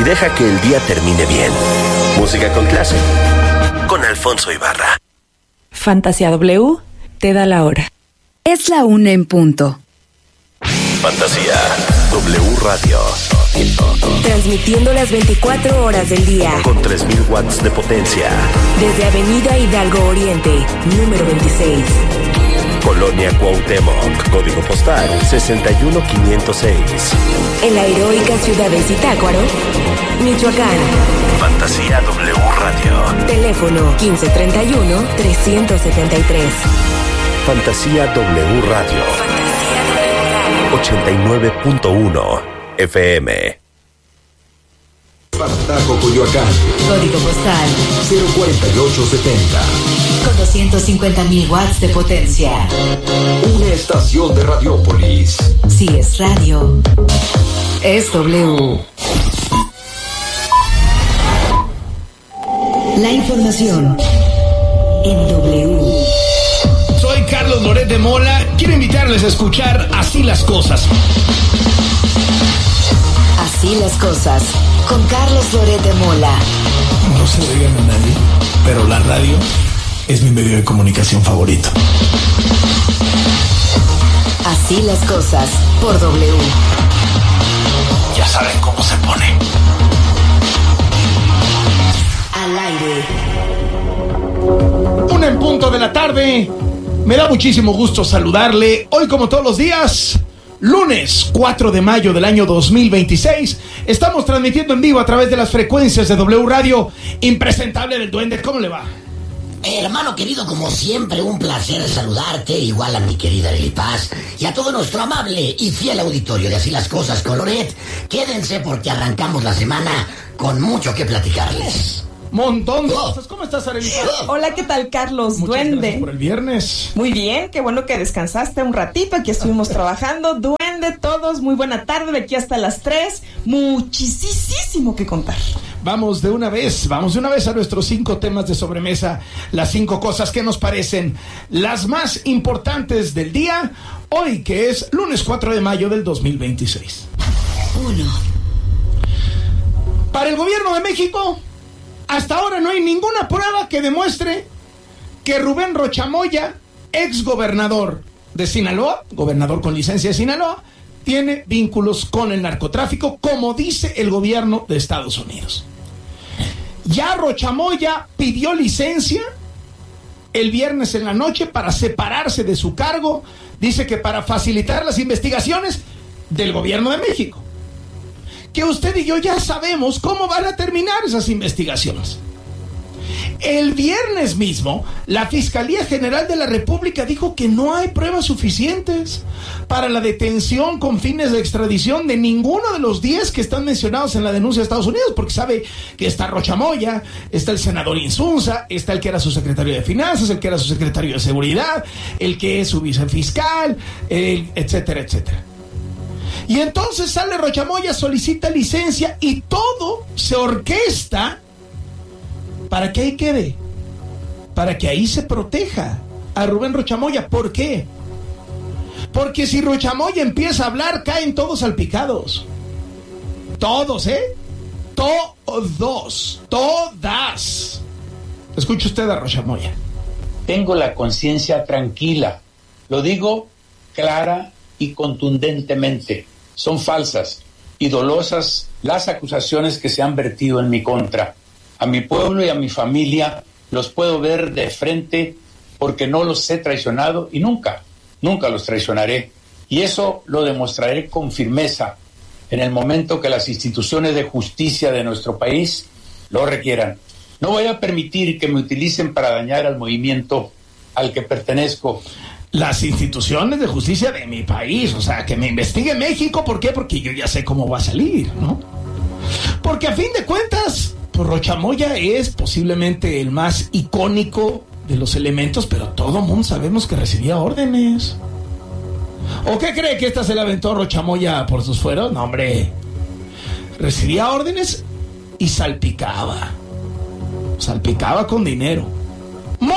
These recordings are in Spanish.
deja que el día termine bien. Música con clase, con Alfonso Ibarra. Fantasía W te da la hora. Es la 1 en punto. Fantasía W Radio. Transmitiendo las 24 horas del día. Con 3000 watts de potencia. Desde Avenida Hidalgo Oriente, número 26. Colonia Cuauhtémoc, código postal 61506. En la heroica ciudad de Zitácuaro, Michoacán. Fantasía W Radio. Teléfono 1531-373. Fantasía W Radio. 89.1 FM. Espartaco, Coyoacán. Código postal 04870. con 250.000 watts de potencia. Una estación de Radiópolis. Si es radio, es W. La información en W. Soy Carlos Loret de Mola. Quiero invitarles a escuchar Así las Cosas. Así las cosas, con Carlos Loret de Mola. No se lo digan a nadie, pero la radio es mi medio de comunicación favorito. Así las cosas, por W. Ya saben cómo se pone. Al aire. 1:00 p.m. Me da muchísimo gusto saludarle. Hoy, como todos los días, lunes 4 de mayo del año 2026, estamos transmitiendo en vivo a través de las frecuencias de W Radio. Impresentable del Duende, ¿cómo le va? Hermano querido, como siempre, un placer saludarte, igual a mi querida Lili Paz y a todo nuestro amable y fiel auditorio de Así las Cosas con Loret. Quédense porque arrancamos la semana con mucho que platicarles. Montón de cosas. ¿Cómo estás, Arelita? Hola, ¿qué tal, Carlos? Muchas Duende. gracias por el viernes. Muy bien, qué bueno que descansaste un ratito. Aquí estuvimos trabajando. Duende, todos, muy buena tarde. De aquí hasta las 3. Muchísimo que contar. Vamos de una vez a nuestros 5 temas de sobremesa. Las 5 cosas que nos parecen las más importantes del día. Hoy, que es lunes 4 de mayo del 2026. 1. Para el gobierno de México, hasta ahora no hay ninguna prueba que demuestre que Rubén Rocha Moya, ex gobernador de Sinaloa, gobernador con licencia de Sinaloa, tiene vínculos con el narcotráfico, como dice el gobierno de Estados Unidos. Ya Rocha Moya pidió licencia el viernes en la noche para separarse de su cargo, dice que para facilitar las investigaciones del gobierno de México. Que usted y yo ya sabemos cómo van a terminar esas investigaciones. El viernes mismo, la Fiscalía General de la República dijo que no hay pruebas suficientes para la detención con fines de extradición de ninguno de los 10 que están mencionados en la denuncia de Estados Unidos, porque sabe que está Rocha Moya, está el senador Insunza, está el que era su secretario de Finanzas, el que era su secretario de Seguridad, el que es su vicefiscal, etcétera, etcétera. Y entonces sale Rocha Moya, solicita licencia y todo se orquesta para que ahí quede, para que ahí se proteja a Rubén Rocha Moya. ¿Por qué? Porque si Rocha Moya empieza a hablar, caen todos salpicados. Todos, Todos, todas. Escuche usted a Rocha Moya. Tengo la conciencia tranquila. Lo digo clara y contundentemente. Son falsas y dolosas las acusaciones que se han vertido en mi contra. A mi pueblo y a mi familia los puedo ver de frente porque no los he traicionado y nunca los traicionaré. Y eso lo demostraré con firmeza en el momento que las instituciones de justicia de nuestro país lo requieran. No voy a permitir que me utilicen para dañar al movimiento al que pertenezco. Las instituciones de justicia de mi país, o sea, que me investigue México. ¿Por qué? Porque yo ya sé cómo va a salir, ¿no? Porque a fin de cuentas, pues Rocha Moya es posiblemente el más icónico de los elementos, pero todo mundo sabemos que recibía órdenes. ¿O qué cree que esta se la aventó Rocha Moya por sus fueros? No, hombre. Recibía órdenes y salpicaba con dinero.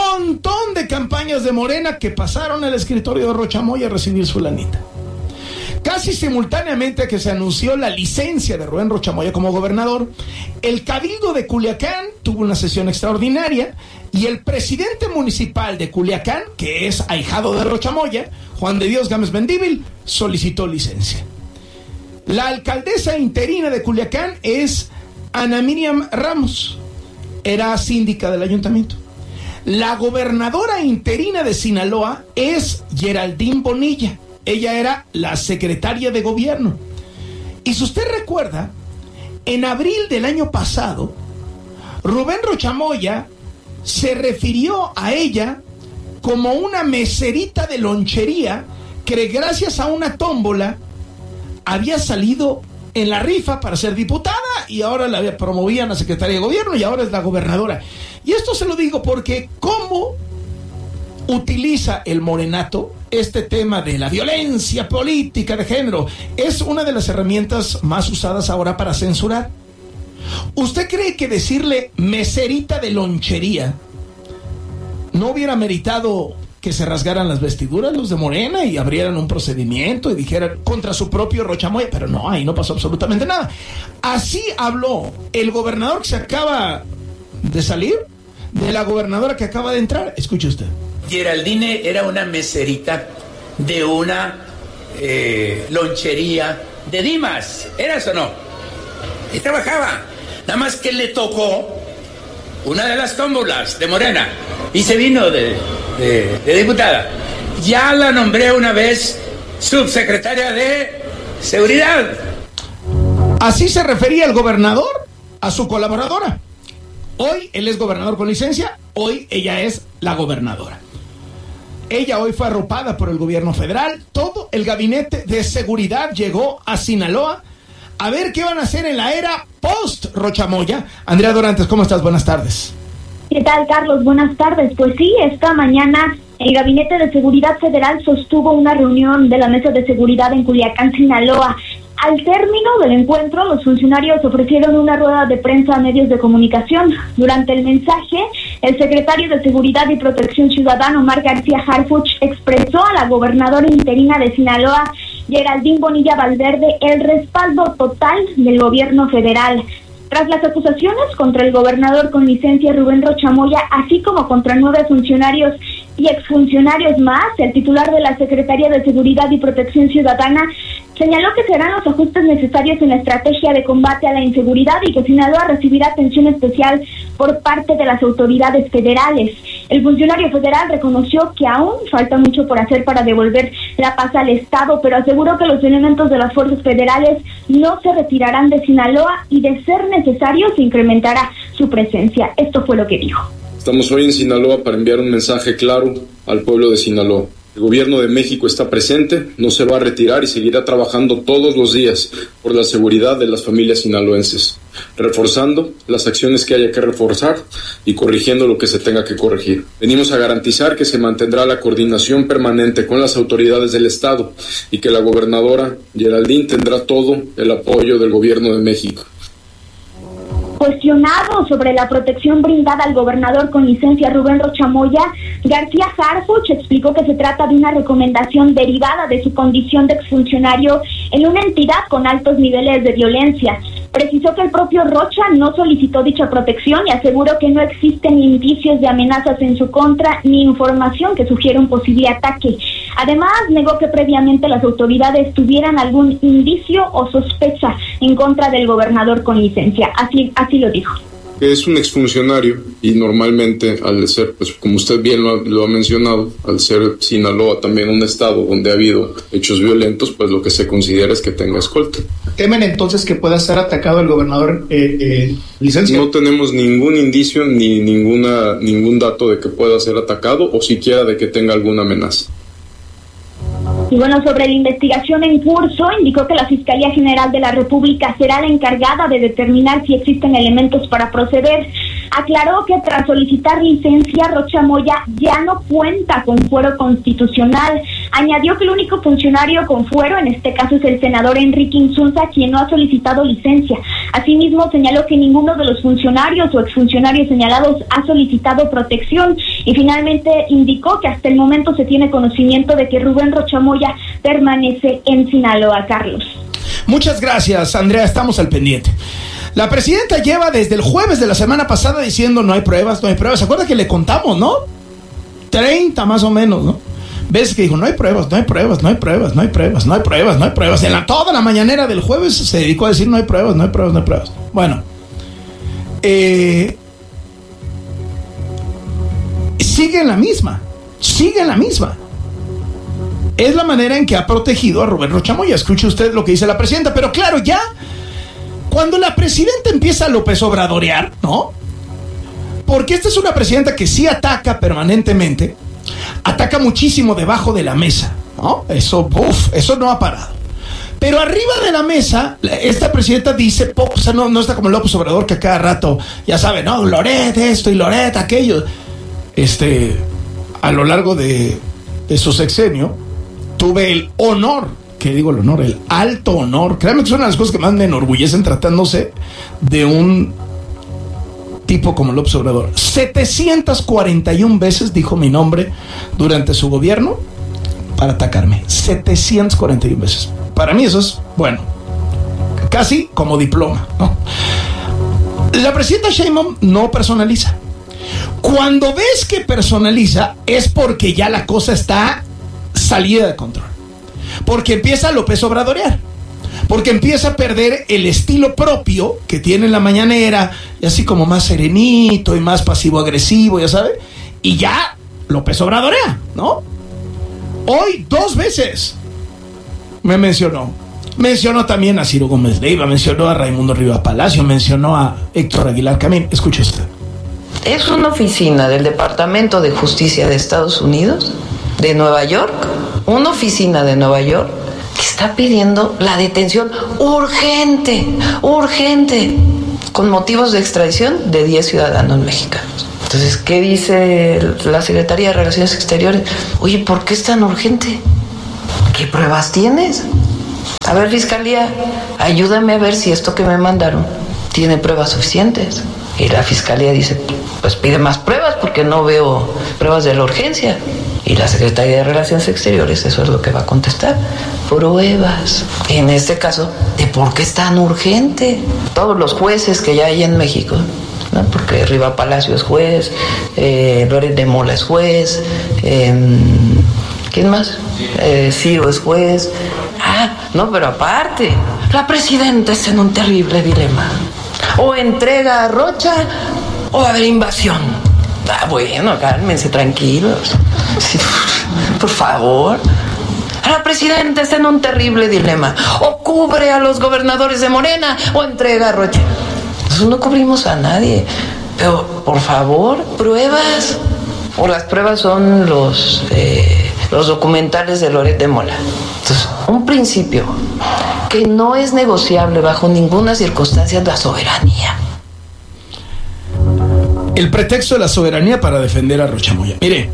Montón de campañas de Morena que pasaron al escritorio de Rocha Moya a recibir su lanita. Casi simultáneamente que se anunció la licencia de Rubén Rocha Moya como gobernador, el Cabildo de Culiacán tuvo una sesión extraordinaria y el presidente municipal de Culiacán, que es ahijado de Rocha Moya, Juan de Dios Gámez Mendívil, solicitó licencia. La alcaldesa interina de Culiacán es Ana Miriam Ramos, era síndica del ayuntamiento. La gobernadora interina de Sinaloa es Geraldine Bonilla. Ella era la secretaria de gobierno. Y si usted recuerda, en abril del año pasado, Rubén Rocha Moya se refirió a ella como una meserita de lonchería que gracias a una tómbola había salido en la rifa para ser diputada y ahora la promovían a secretaria de gobierno y ahora es la gobernadora. Y esto se lo digo porque ¿cómo utiliza el morenato este tema de la violencia política de género? Es una de las herramientas más usadas ahora para censurar. ¿Usted cree que decirle meserita de lonchería no hubiera meritado que se rasgaran las vestiduras los de Morena y abrieran un procedimiento y dijeran contra su propio Rocha Moya? Pero no, ahí no pasó absolutamente nada. Así habló el gobernador que se acaba de salir de la gobernadora que acaba de entrar. Escuche usted. Geraldine era una meserita de una lonchería de Dimas, ¿eras o no? Y trabajaba, nada más que le tocó una de las tómbolas de Morena y se vino de diputada. Ya la nombré una vez subsecretaria de Seguridad. Así se refería el gobernador a su colaboradora. Hoy él es gobernador con licencia, hoy ella es la gobernadora. Ella hoy fue arropada por el gobierno federal. Todo el gabinete de seguridad llegó a Sinaloa a ver qué van a hacer en la era post Rocha Moya. Andrea Dorantes, ¿cómo estás? Buenas tardes. ¿Qué tal, Carlos? Buenas tardes. Pues sí, esta mañana el Gabinete de Seguridad Federal sostuvo una reunión de la Mesa de Seguridad en Culiacán, Sinaloa. Al término del encuentro, los funcionarios ofrecieron una rueda de prensa a medios de comunicación. Durante el mensaje, el secretario de Seguridad y Protección Ciudadana, Omar García Harfuch, expresó a la gobernadora interina de Sinaloa, Geraldine Bonilla Valverde, el respaldo total del gobierno federal. Tras las acusaciones contra el gobernador con licencia Rubén Rocha Moya, así como contra 9 funcionarios y exfuncionarios más, el titular de la Secretaría de Seguridad y Protección Ciudadana señaló que se harán los ajustes necesarios en la estrategia de combate a la inseguridad y que Sinaloa recibirá atención especial por parte de las autoridades federales. El funcionario federal reconoció que aún falta mucho por hacer para devolver la paz al Estado, pero aseguró que los elementos de las fuerzas federales no se retirarán de Sinaloa y, de ser necesario, se incrementará su presencia. Esto fue lo que dijo. Estamos hoy en Sinaloa para enviar un mensaje claro al pueblo de Sinaloa. El gobierno de México está presente, no se va a retirar y seguirá trabajando todos los días por la seguridad de las familias sinaloenses, reforzando las acciones que haya que reforzar y corrigiendo lo que se tenga que corregir. Venimos a garantizar que se mantendrá la coordinación permanente con las autoridades del Estado y que la gobernadora Geraldine tendrá todo el apoyo del gobierno de México. Cuestionado sobre la protección brindada al gobernador con licencia Rubén Rocha Moya, García Harfuch explicó que se trata de una recomendación derivada de su condición de exfuncionario en una entidad con altos niveles de violencia. Precisó que el propio Rocha no solicitó dicha protección y aseguró que no existen indicios de amenazas en su contra ni información que sugiera un posible ataque. Además, negó que previamente las autoridades tuvieran algún indicio o sospecha en contra del gobernador con licencia. Así lo dijo. Es un exfuncionario y normalmente, al ser, pues como usted bien lo ha mencionado, al ser Sinaloa también un estado donde ha habido hechos violentos, pues lo que se considera es que tenga escolta. ¿Temen entonces que pueda ser atacado el gobernador licencia? No tenemos ningún indicio ni ningún dato de que pueda ser atacado o siquiera de que tenga alguna amenaza. Y bueno, sobre la investigación en curso, indicó que la Fiscalía General de la República será la encargada de determinar si existen elementos para proceder. Aclaró que tras solicitar licencia, Rocha Moya ya no cuenta con fuero constitucional. Añadió que el único funcionario con fuero en este caso es el senador Enrique Insulza, quien no ha solicitado licencia. Asimismo, señaló que ninguno de los funcionarios o exfuncionarios señalados ha solicitado protección y finalmente indicó que hasta el momento se tiene conocimiento de que Rubén Rochamoya permanece en Sinaloa. Carlos. Muchas gracias, Andrea, estamos al pendiente. La presidenta lleva desde el jueves de la semana pasada diciendo no hay pruebas, no hay pruebas. ¿Se acuerda que le contamos, no? 30 más o menos, ¿no? Veces que dijo no hay pruebas, no hay pruebas, no hay pruebas, no hay pruebas, no hay pruebas, no hay pruebas. Toda la mañanera del jueves se dedicó a decir no hay pruebas, no hay pruebas, no hay pruebas. Bueno, sigue en la misma. Es la manera en que ha protegido a Rubén Rochamoya. Escuche usted lo que dice la presidenta, pero claro, ya cuando la presidenta empieza a López Obradorear, ¿no? Porque esta es una presidenta que sí ataca permanentemente, ataca muchísimo debajo de la mesa, ¿no? Eso no ha parado. Pero arriba de la mesa, esta presidenta dice poco, o sea, no está como López Obrador que a cada rato, ya sabe, ¿no? Loret esto y Loret aquello. A lo largo de su sexenio, tuve el honor, el alto honor, créanme que es una de las cosas que más me enorgullecen tratándose de un tipo como López Obrador. 741 veces dijo mi nombre durante su gobierno para atacarme. 741 veces. Para mí eso es, bueno, casi como diploma, ¿no? La presidenta Sheinbaum no personaliza. Cuando ves que personaliza es porque ya la cosa está salida de control. Porque empieza a López Obradorear. Porque empieza a perder el estilo propio que tiene en la mañanera, y así como más serenito y más pasivo-agresivo, ya sabe. Y ya López Obradorea, ¿no? Hoy 2 veces me mencionó. Mencionó también a Ciro Gómez Leiva, mencionó a Raimundo Rivas Palacio, mencionó a Héctor Aguilar Camín. Escuche usted. Es una oficina del Departamento de Justicia de Estados Unidos, de Nueva York, una oficina de Nueva York, que está pidiendo la detención urgente, con motivos de extradición de 10 ciudadanos mexicanos. Entonces, ¿qué dice la Secretaría de Relaciones Exteriores? Oye, ¿por qué es tan urgente? ¿Qué pruebas tienes? A ver, Fiscalía, ayúdame a ver si esto que me mandaron tiene pruebas suficientes. Y la Fiscalía dice, pues pide más pruebas porque no veo pruebas de la urgencia. Y la Secretaría de Relaciones Exteriores, eso es lo que va a contestar. Pruebas. En este caso, de por qué es tan urgente. Todos los jueces que ya hay en México, ¿no? Porque Riva Palacio es juez, Loret de Mola es juez, ¿quién más? Ciro es juez. No, pero aparte, la presidenta está en un terrible dilema. O entrega a Rocha o va a haber invasión. Bueno, cálmense, tranquilos. Sí, por favor. La presidenta está en un terrible dilema. O cubre a los gobernadores de Morena o entrega a Rocha. Nosotros no cubrimos a nadie. Pero, por favor, pruebas. O las pruebas son los documentales de Loret de Mola. Entonces, un principio que no es negociable bajo ninguna circunstancia es la soberanía. El pretexto de la soberanía para defender a Rochamoya. Mire,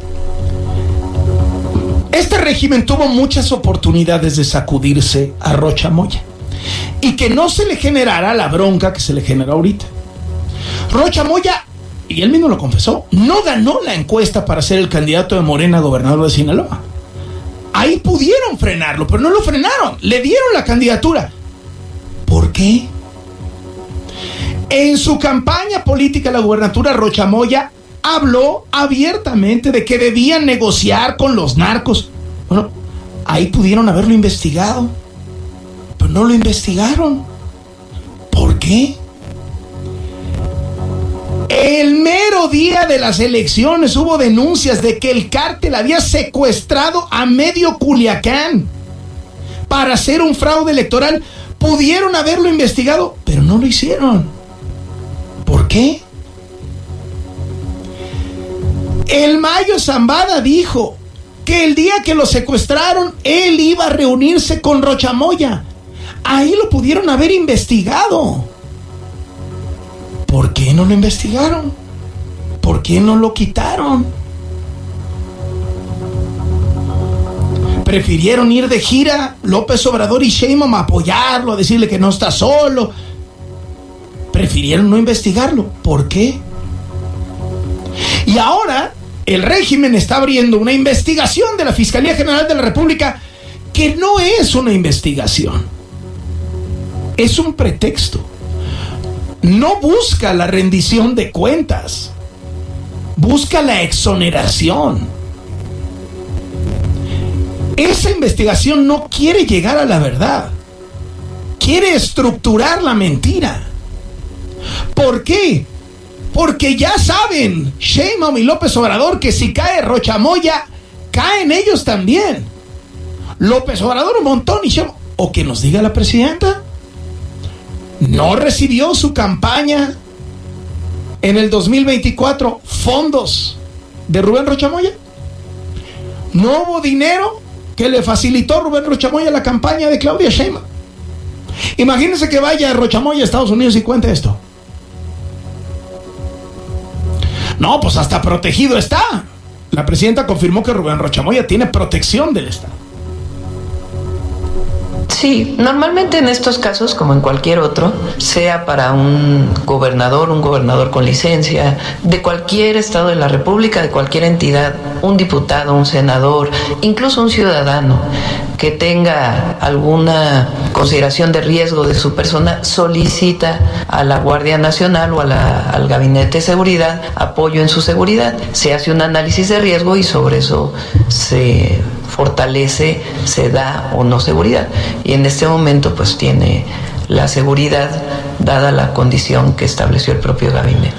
este régimen tuvo muchas oportunidades de sacudirse a Rochamoya y que no se le generara la bronca que se le genera ahorita. Rochamoya, y él mismo lo confesó, no ganó la encuesta para ser el candidato de Morena a gobernador de Sinaloa. Ahí pudieron frenarlo, pero no lo frenaron. Le dieron la candidatura. ¿Por qué? En su campaña política a la gubernatura, Rochamoya habló abiertamente de que debían negociar con los narcos. Bueno, ahí pudieron haberlo investigado, pero no lo investigaron. ¿Por qué? El mero día de las elecciones hubo denuncias de que el cártel había secuestrado a medio Culiacán para hacer un fraude electoral. Pudieron haberlo investigado, pero no lo hicieron. ¿Por qué? El Mayo Zambada dijo que el día que lo secuestraron, él iba a reunirse con Rochamoya. Ahí lo pudieron haber investigado. ¿Por qué no lo investigaron? ¿Por qué no lo quitaron? Prefirieron ir de gira López Obrador y Sheinbaum a apoyarlo, a decirle que no está solo. Prefirieron no investigarlo. ¿Por qué? Y ahora el régimen está abriendo una investigación de la Fiscalía General de la República que no es una investigación. Es un pretexto. No busca la rendición de cuentas. Busca la exoneración. Esa investigación no quiere llegar a la verdad. Quiere estructurar la mentira. ¿Por qué? Porque ya saben Sheinbaum y López Obrador que si cae Rocha Moya, caen ellos también. López Obrador un montón y Sheinbaum. O que nos diga la presidenta. ¿No recibió su campaña en el 2024 fondos de Rubén Rocha Moya? ¿No hubo dinero que le facilitó Rubén Rocha Moya la campaña de Claudia Sheinbaum? Imagínense que vaya Rocha Moya a Estados Unidos y cuente esto. No, pues hasta protegido está. La presidenta confirmó que Rubén Rocha Moya tiene protección del Estado. Sí, normalmente en estos casos, como en cualquier otro, sea para un gobernador con licencia, de cualquier estado de la República, de cualquier entidad, un diputado, un senador, incluso un ciudadano que tenga alguna consideración de riesgo de su persona, solicita a la Guardia Nacional o al Gabinete de Seguridad apoyo en su seguridad. Se hace un análisis de riesgo y sobre eso se fortalece, se da o no seguridad. Y en este momento pues tiene la seguridad dada la condición que estableció el propio gabinete.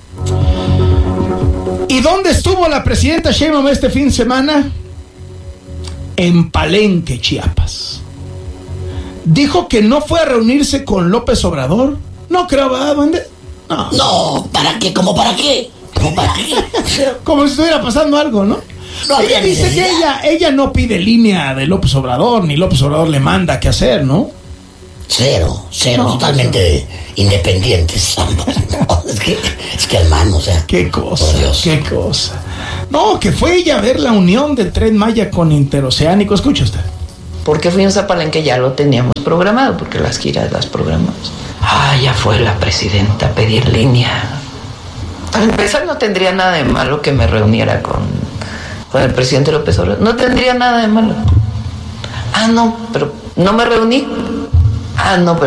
¿Y dónde estuvo la presidenta Sheinbaum este fin de semana? En Palenque, Chiapas. Dijo que no fue a reunirse con López Obrador. No creo, ¿verdad, duende? No, ¿para qué? ¿Cómo para qué? ¿Cómo para qué? Como si estuviera pasando algo, ¿no? No, ella dice que ella no pide línea de López Obrador, ni López Obrador le manda qué hacer, ¿no? Cero, no, totalmente independientes ambos. No, es que hermano, o sea. Qué cosa. No, que fue ella a ver la unión del Tren Maya con Interoceánico. Escucha usted. ¿Por qué fuimos a Palenque? Ya lo teníamos programado, porque las giras las programamos. Ya fue la presidenta a pedir línea. Para empezar, no tendría nada de malo que me reuniera con el presidente López Obrador. No tendría nada de malo. No, pero no me reuní. No, pero